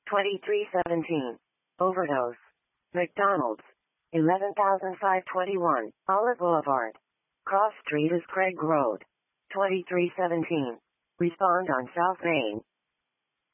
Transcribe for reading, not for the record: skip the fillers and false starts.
2317. Overdose. McDonald's. 11,521. Olive Boulevard. Cross Street is Craig Road. 2317. Respond on South Main.